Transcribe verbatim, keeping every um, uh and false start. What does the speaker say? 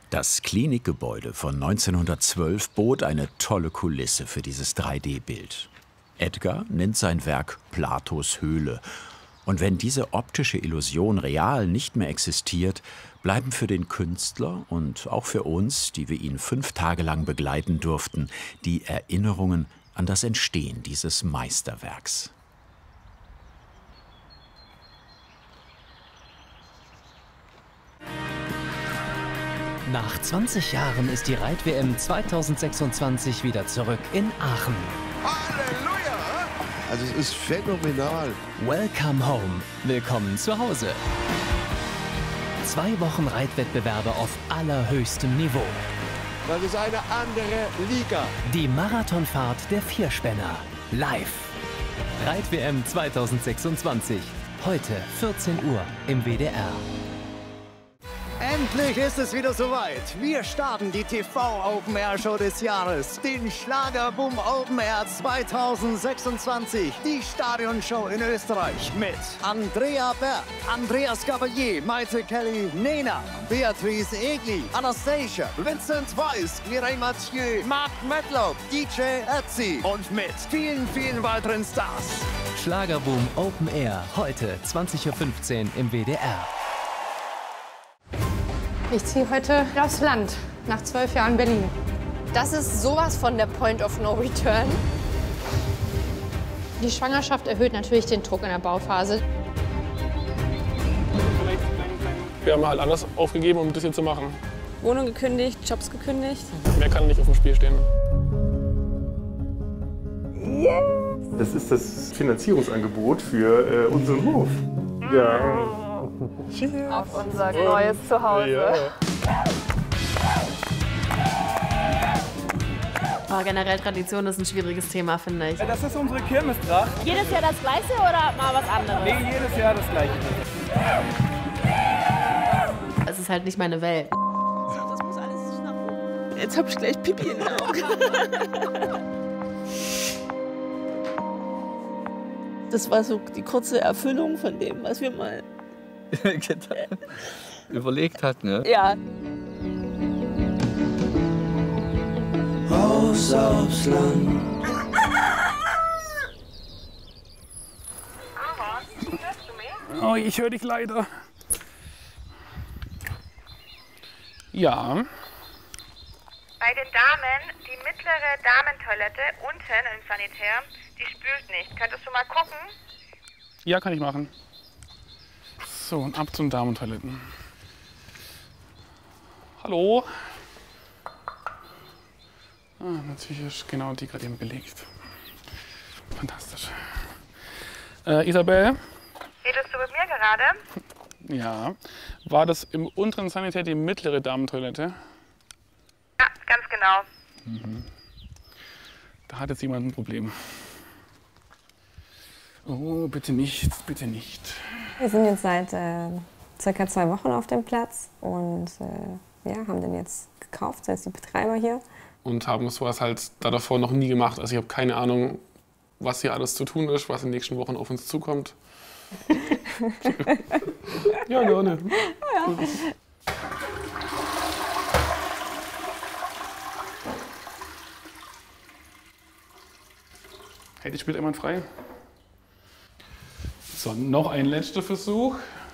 Das Klinikgebäude von neunzehnhundertzwölf bot eine tolle Kulisse für dieses drei D Bild. Edgar nennt sein Werk Platos Höhle. Und wenn diese optische Illusion real nicht mehr existiert, bleiben für den Künstler und auch für uns, die wir ihn fünf Tage lang begleiten durften, die Erinnerungen an das Entstehen dieses Meisterwerks. Nach zwanzig Jahren ist die Reit-W M zweitausendsechsundzwanzig wieder zurück in Aachen. Halleluja! Also es ist phänomenal. Welcome home. Willkommen zu Hause. Zwei Wochen Reitwettbewerbe auf allerhöchstem Niveau. Das ist eine andere Liga. Die Marathonfahrt der Vierspänner. Live. Reit-W M zweitausendsechsundzwanzig. Heute vierzehn Uhr im W D R. Endlich ist es wieder soweit. Wir starten die T V-Open-Air-Show des Jahres, den Schlagerboom Open Air zweitausendsechsundzwanzig, die Stadionshow in Österreich mit Andrea Berg, Andreas Gabalier, Maite Kelly, Nena, Beatrice Egli, Anastasia, Vincent Weiss, Mireille Mathieu, Mark Medlock, D J Ötzi und mit vielen, vielen weiteren Stars. Schlagerboom Open Air, heute zwanzig Uhr fünfzehn im W D R. Ich ziehe heute aufs Land, nach zwölf Jahren Berlin. Das ist sowas von der Point of No Return. Die Schwangerschaft erhöht natürlich den Druck in der Bauphase. Wir haben halt alles aufgegeben, um das hier zu machen. Wohnung gekündigt, Jobs gekündigt. Mehr kann nicht auf dem Spiel stehen. Yes! Das ist das Finanzierungsangebot für äh, unseren Hof. Ja. Auf unser neues Zuhause. Ja. Oh, generell Tradition ist ein schwieriges Thema, finde ich. Das ist unsere Kirmestracht. Jedes Jahr das Gleiche oder mal was anderes? Nee, jedes Jahr das Gleiche. Es ist halt nicht meine Welt. Das muss alles nach oben. Jetzt hab ich gleich Pipi in den Augen. Das war so die kurze Erfüllung von dem, was wir mal überlegt hat, ne? Ja. Raus aufs Land. Oh, ich höre dich leider. Ja. Bei den Damen, die mittlere Damentoilette unten im Sanitär, die spült nicht. Könntest du mal gucken? Ja, kann ich machen. So, und ab zum Damentoiletten. Hallo? Ah, natürlich ist genau die gerade eben belegt. Fantastisch. Äh, Isabel? Redest du mit mir gerade? Ja. War das im unteren Sanitär die mittlere Damentoilette? Ja, ganz genau. Mhm. Da hat jetzt jemand ein Problem. Oh, bitte nicht, bitte nicht. Wir sind jetzt seit äh, circa zwei Wochen auf dem Platz und äh, ja, haben den jetzt gekauft, sind jetzt die Betreiber hier. Und haben sowas halt da davor noch nie gemacht. Also ich habe keine Ahnung, was hier alles zu tun ist, was in den nächsten Wochen auf uns zukommt. Ja, gerne. Ja. Hätte ich spielt jemand frei? So, noch ein letzter Versuch.